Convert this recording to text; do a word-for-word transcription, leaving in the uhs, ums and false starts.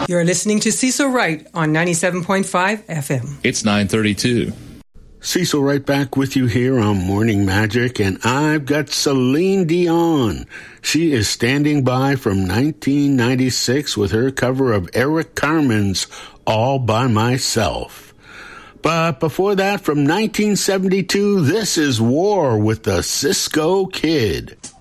You're listening to Cecil Wright on ninety-seven point five F M. It's nine thirty-two. Cecil right back with you here on Morning Magic, and I've got Celine Dion. She is standing by from nineteen ninety-six with her cover of Eric Carmen's All By Myself. But before that, from nineteen seventy-two, this is War with the Cisco Kid.